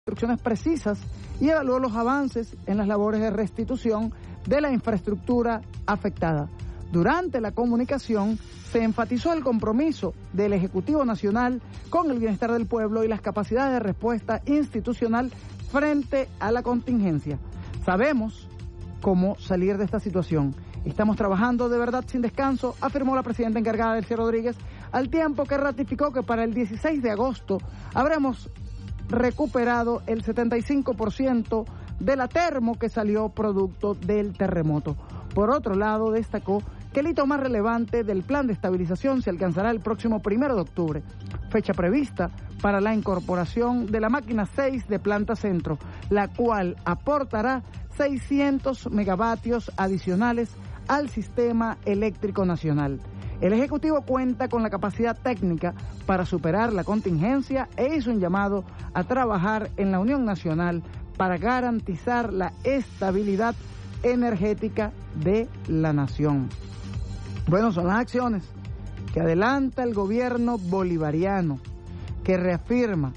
instrucciones precisas y evaluó los avances en las labores de restitución de la infraestructura afectada. Durante la comunicación se enfatizó el compromiso del Ejecutivo Nacional con el bienestar del pueblo y las capacidades de respuesta institucional frente a la contingencia. Sabemos cómo salir de esta situación. Estamos trabajando de verdad sin descanso, afirmó la presidenta encargada, Delcy Rodríguez, al tiempo que ratificó que para el 16 de agosto habremos recuperado el 75% de la termo que salió producto del terremoto. Por otro lado, destacó que el hito más relevante del plan de estabilización se alcanzará el próximo 1 de octubre, fecha prevista para la incorporación de la máquina 6 de Planta Centro, la cual aportará 600 megavatios adicionales al sistema eléctrico nacional. El Ejecutivo cuenta con la capacidad técnica para superar la contingencia e hizo un llamado a trabajar en la Unión Nacional para garantizar la estabilidad energética de la nación. Bueno, son las acciones que adelanta el gobierno bolivariano, que reafirma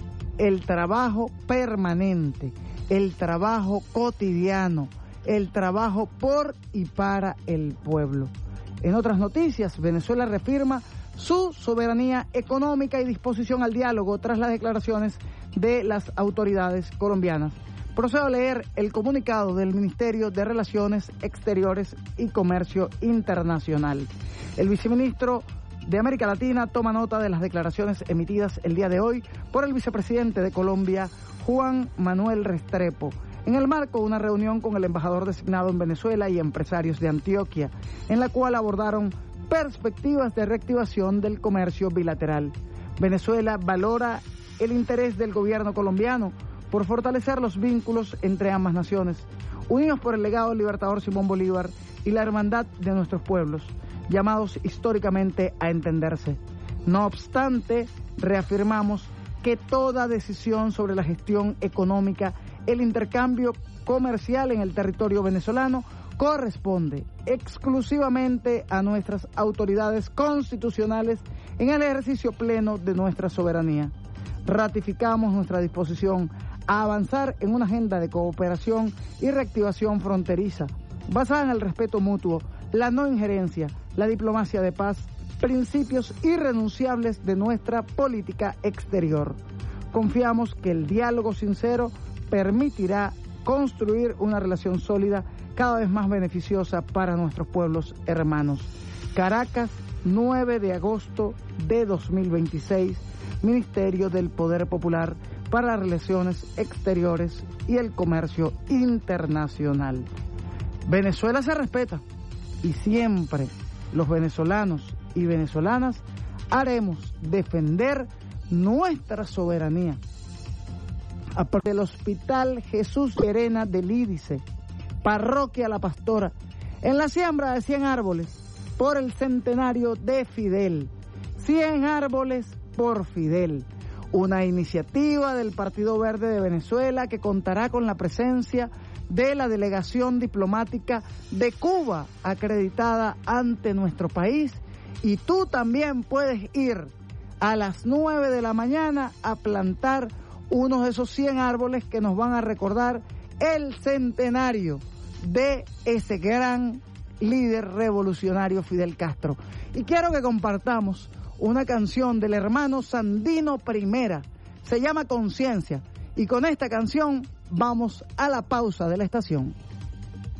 el trabajo permanente, el trabajo cotidiano, el trabajo por y para el pueblo. En otras noticias, Venezuela reafirma su soberanía económica y disposición al diálogo tras las declaraciones de las autoridades colombianas. Procedo a leer el comunicado del Ministerio de Relaciones Exteriores y Comercio Internacional. El viceministro de América Latina toma nota de las declaraciones emitidas el día de hoy por el vicepresidente de Colombia, Juan Manuel Restrepo, en el marco de una reunión con el embajador designado en Venezuela y empresarios de Antioquia, en la cual abordaron perspectivas de reactivación del comercio bilateral. Venezuela valora el interés del gobierno colombiano por fortalecer los vínculos entre ambas naciones, unidos por el legado del libertador Simón Bolívar y la hermandad de nuestros pueblos, llamados históricamente a entenderse. No obstante, reafirmamos que toda decisión sobre la gestión económica, el intercambio comercial en el territorio venezolano corresponde exclusivamente a nuestras autoridades constitucionales en el ejercicio pleno de nuestra soberanía. Ratificamos nuestra disposición a avanzar en una agenda de cooperación y reactivación fronteriza, basada en el respeto mutuo, la no injerencia, la diplomacia de paz, principios irrenunciables de nuestra política exterior. Confiamos que el diálogo sincero permitirá construir una relación sólida cada vez más beneficiosa para nuestros pueblos hermanos. Caracas, 9 de agosto de 2026, Ministerio del Poder Popular para las Relaciones Exteriores y el Comercio Internacional. Venezuela se respeta y siempre los venezolanos y venezolanas haremos defender nuestra soberanía. Aparte del Hospital Jesús Llerena del Lídice, Parroquia La Pastora, en la siembra de 100 árboles por el centenario de Fidel. 100 árboles por Fidel. Una iniciativa del Partido Verde de Venezuela que contará con la presencia de la delegación diplomática de Cuba acreditada ante nuestro país, y tú también puedes ir a las 9 de la mañana a plantar uno de esos 100 árboles que nos van a recordar el centenario de ese gran líder revolucionario Fidel Castro. Y quiero que compartamos una canción del hermano Sandino Primera, se llama Conciencia, y con esta canción vamos a la pausa de la estación.